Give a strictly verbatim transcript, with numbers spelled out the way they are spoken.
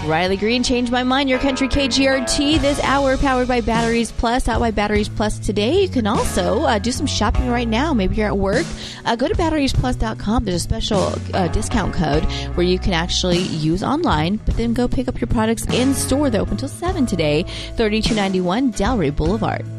Riley Green, Change My Mind, your country K G R T this hour, powered by Batteries Plus. Out by Batteries Plus today. You can also uh, do some shopping right now. Maybe you're at work. Uh, go to batteries plus dot com. There's a special uh, discount code where you can actually use online, but then go pick up your products in store. They're open until seven today. thirty-two ninety-one Delray Boulevard.